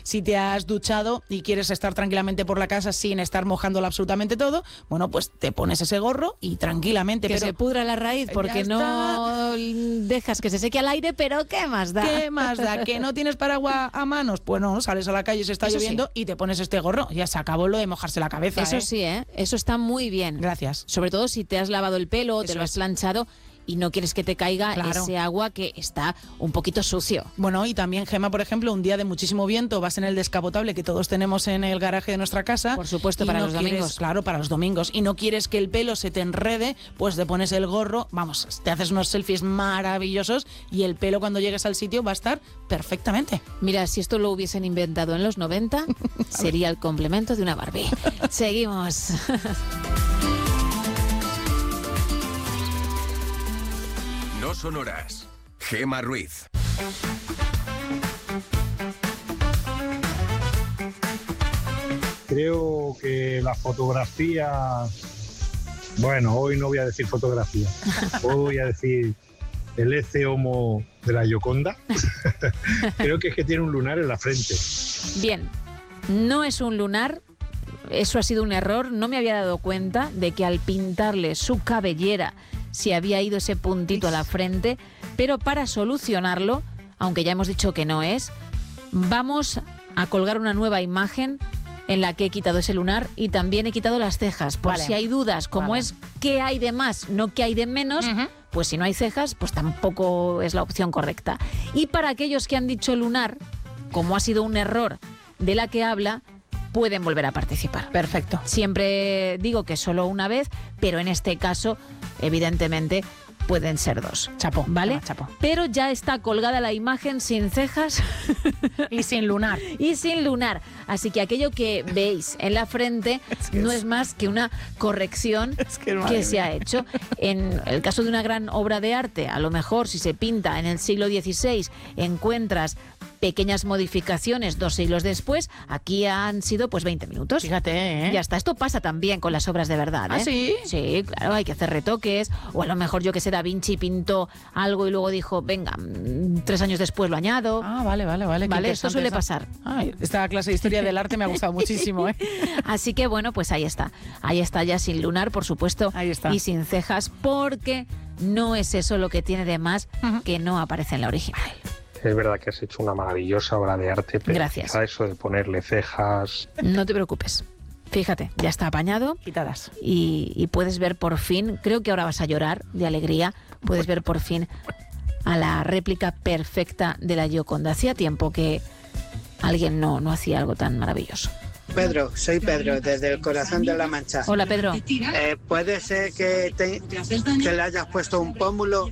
Si te has duchado y quieres estar tranquilamente por la casa sin estar mojándolo absolutamente todo, bueno, pues te pones ese gorro y tranquilamente. Que se pudra la raíz porque no dejas que se seque al aire, pero ¿qué más da? ¿Qué más da? ¿Que no tienes paraguas a manos? Pues no, sales a la calle, se está lloviendo y te pones este gorro. Ya se acabó lo de mojarse la cabeza. Eso sí, eso está muy bien. Gracias. Sobre todo si te has lavado el pelo o te lo has planchado y no quieres que te caiga ese agua que está un poquito sucio. Bueno, y también, Gemma, por ejemplo, un día de muchísimo viento, vas en el descapotable que todos tenemos en el garaje de nuestra casa. Por supuesto, para los domingos. Claro, para los domingos. Y no quieres que el pelo se te enrede, pues te pones el gorro, vamos, te haces unos selfies maravillosos y el pelo cuando llegues al sitio va a estar perfectamente. Mira, si esto lo hubiesen inventado en los 90, sería el complemento de una Barbie. Seguimos. No son horas. Gemma Ruiz. Creo que las fotografías... Bueno, hoy no voy a decir fotografía. Hoy voy a decir el Ece Homo de la Gioconda. Creo que es que tiene un lunar en la frente. Bien, no es un lunar. Eso ha sido un error. No me había dado cuenta de que al pintarle su cabellera se había ido ese puntito a la frente, pero para solucionarlo, aunque ya hemos dicho que no es, vamos a colgar una nueva imagen en la que he quitado ese lunar y también he quitado las cejas, por si hay dudas, como es qué hay de más, no qué hay de menos, pues si no hay cejas, pues tampoco es la opción correcta. Y para aquellos que han dicho lunar, como ha sido un error de la que habla, pueden volver a participar. Perfecto. Siempre digo que solo una vez, pero en este caso, evidentemente, pueden ser dos. Chapo, ¿vale? Chapo. Pero ya está colgada la imagen sin cejas y sin lunar. Y sin lunar. Así que aquello que veis en la frente no es más que una corrección que se ha hecho. En el caso de una gran obra de arte, a lo mejor si se pinta en el siglo XVI, encuentras pequeñas modificaciones 2 siglos después, aquí han sido pues 20 minutos. Fíjate, ¿eh? Ya está. Esto pasa también con las obras de verdad, ¿eh? ¿Ah, sí? Sí, claro, hay que hacer retoques, o a lo mejor, yo que sé, Da Vinci pintó algo y luego dijo, venga, 3 años después lo añado. Ah, vale. Vale, esto suele pasar. Ay, esta clase de historia del arte me ha gustado muchísimo, ¿eh? Así que bueno, pues ahí está. Ahí está ya sin lunar, por supuesto, ahí está. Y sin cejas, porque no es eso lo que tiene de más que no aparece en la original. Es verdad que has hecho una maravillosa obra de arte, pero gracias. Eso de ponerle cejas... No te preocupes. Fíjate, ya está apañado. Quitadas. Y puedes ver por fin, creo que ahora vas a llorar de alegría, puedes ver por fin a la réplica perfecta de la Gioconda. Hacía tiempo que alguien no hacía algo tan maravilloso. Pedro, soy Pedro, desde el corazón de La Mancha. Hola, Pedro. ¿Puede ser que le hayas puesto un pómulo?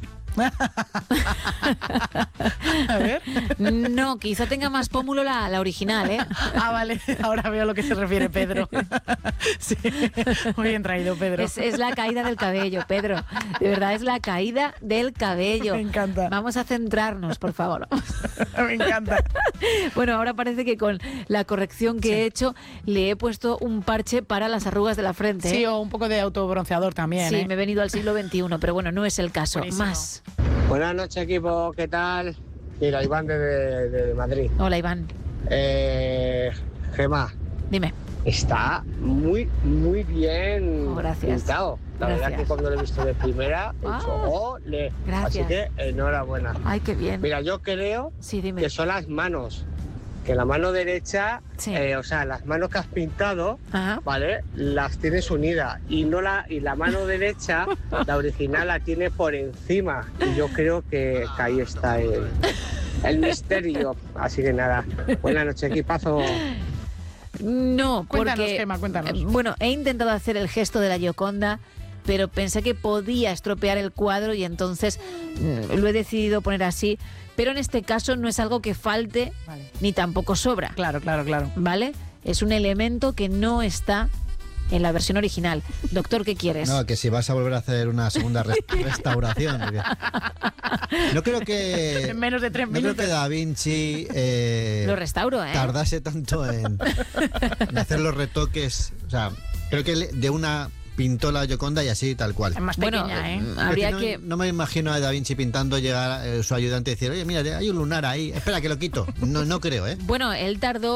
A ver. No, quizá tenga más pómulo la original, ¿eh? Ah, vale. Ahora veo a lo que se refiere Pedro. Sí. Muy bien traído, Pedro. Es la caída del cabello, Pedro. De verdad, es la caída del cabello. Me encanta. Vamos a centrarnos, por favor. Me encanta. Bueno, ahora parece que con la corrección que he hecho le he puesto un parche para las arrugas de la frente. Sí, o un poco de autobronceador también. Sí, me he venido al siglo XXI, pero bueno, no es el caso. Buenísimo. Más. Buenas noches, equipo, ¿qué tal? Mira, Iván de Madrid. Hola, Iván. Gemma. Dime. Está muy bien pintado. La verdad que cuando lo he visto de primera, he dicho, ¡ole! Gracias. Así que enhorabuena. Ay, qué bien. Mira, yo creo que son las manos. Que la mano derecha, o sea, las manos que has pintado, ¿vale? Las tienes unidas y la mano derecha, la original, la tiene por encima. Y yo creo que ahí está el misterio. Así que nada, buenas noches, equipazo. No, cuéntanos, porque... Gemma, cuéntanos. Bueno, he intentado hacer el gesto de la Gioconda, pero pensé que podía estropear el cuadro y entonces lo he decidido poner así. Pero en este caso no es algo que falte ni tampoco sobra. Claro. ¿Vale? Es un elemento que no está en la versión original. Doctor, ¿qué quieres? No, que si vas a volver a hacer una segunda restauración. Porque... No creo que... En menos de 3 minutos. No creo que Da Vinci... Lo restauro, ¿eh? Tardase tanto en hacer los retoques. O sea, creo que de una... pintó la Gioconda y así, tal cual. Es más pequeña, ¿eh? Habría no me imagino a Da Vinci pintando, llegar su ayudante y decir, oye, mira, hay un lunar ahí, espera que lo quito. No creo, ¿eh? Bueno, él tardó